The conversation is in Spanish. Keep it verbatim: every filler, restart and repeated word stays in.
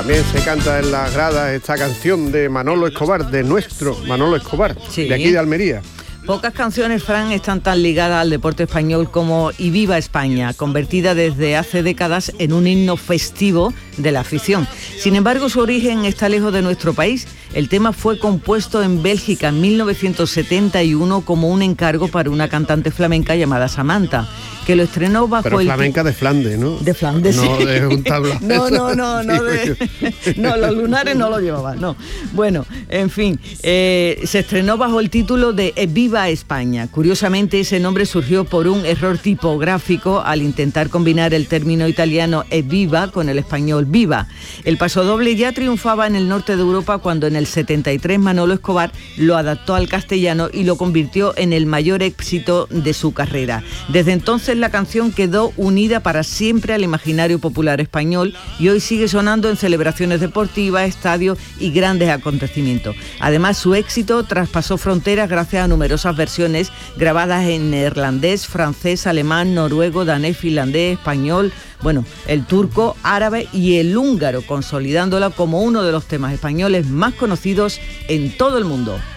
También se canta en las gradas esta canción de Manolo Escobar, de nuestro Manolo Escobar, sí. de aquí de Almería. Pocas canciones, Fran, están tan ligadas al deporte español como Y Viva España, convertida desde hace décadas en un himno festivo de la afición. Sin embargo, su origen está lejos de nuestro país. El tema fue compuesto en Bélgica en mil novecientos setenta y uno como un encargo para una cantante flamenca llamada Samantha, que lo estrenó bajo Pero el... flamenca de Flandes, ¿no? De Flandes, no, sí. de un tablao. No, no, no, no, de... no, los lunares no lo llevaban, no. Bueno, en fin, eh, se estrenó bajo el título de Viva España. Curiosamente, ese nombre surgió por un error tipográfico al intentar combinar el término italiano Evviva con el español viva. El pasodoble ya triunfaba en el norte de Europa cuando en el setenta y tres Manolo Escobar lo adaptó al castellano y lo convirtió en el mayor éxito de su carrera. Desde entonces la canción quedó unida para siempre al imaginario popular español y hoy sigue sonando en celebraciones deportivas, estadios y grandes acontecimientos. Además, su éxito traspasó fronteras gracias a numerosas versiones grabadas en neerlandés, francés, alemán, noruego, danés, finlandés, español, bueno, el turco, árabe y el húngaro, consolidándola como uno de los temas españoles más conocidos en todo el mundo.